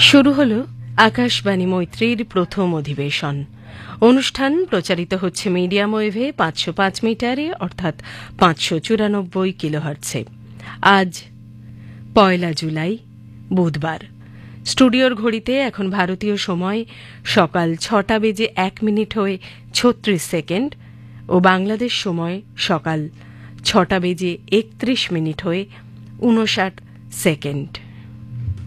শুরু হল আকাশবাণী মৈত্রীর প্রথম অধিবেশন। অনুষ্ঠান প্রচারিত হচ্ছে মিডিয়াম ওয়েভে 505 মিটারে অর্থাৎ 594 কিলোহার্টজে। আজ 1 জুলাই বুধবার। স্টুডিওর ঘড়িতে এখন ভারতীয় সময় সকাল 6টা বেজে 1 মিনিট হয়ে 36 সেকেন্ড ও বাংলাদেশ সময় সকাল 6টা বেজে 31 মিনিট হয়ে 59 সেকেন্ড।